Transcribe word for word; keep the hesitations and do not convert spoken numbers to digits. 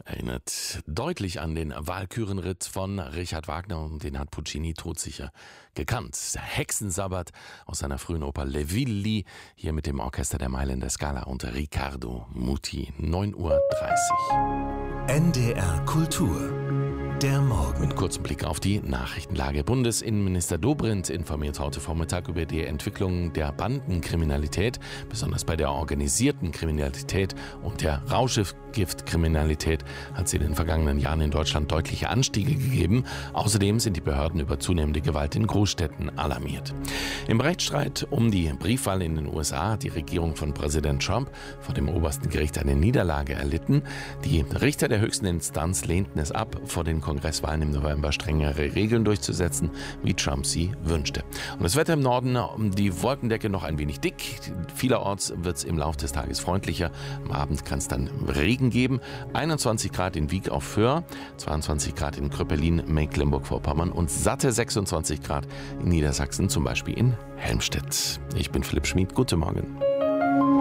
Erinnert deutlich an den Walkürenritt von Richard Wagner, und den hat Puccini todsicher gekannt. Der Hexensabbat aus seiner frühen Oper Le Villi, hier mit dem Orchester der Mailänder Scala unter Riccardo Muti. neun Uhr dreißig. N D R Kultur. Der Morgen. Mit kurzem Blick auf die Nachrichtenlage. Bundesinnenminister Dobrindt informiert heute Vormittag über die Entwicklung der Bandenkriminalität, besonders bei der organisierten Kriminalität und der Rauschgiftkriminalität hat es in den vergangenen Jahren in Deutschland deutliche Anstiege gegeben. Außerdem sind die Behörden über zunehmende Gewalt in Großstädten alarmiert. Im Rechtsstreit um die Briefwahl in den U S A hat die Regierung von Präsident Trump vor dem obersten Gericht eine Niederlage erlitten. Die Richter der höchsten Instanz lehnten es ab, vor den Kongresswahlen im November strengere Regeln durchzusetzen, wie Trump sie wünschte. Und das Wetter im Norden, die Wolkendecke noch ein wenig dick. Vielerorts wird es im Laufe des Tages freundlicher. Am Abend kann es dann Regen geben. einundzwanzig Grad in Wieg auf Föhr, zweiundzwanzig Grad in Kröpelin, Mecklenburg-Vorpommern und satte sechsundzwanzig Grad in Niedersachsen, zum Beispiel in Helmstedt. Ich bin Philipp Schmid. Guten Morgen.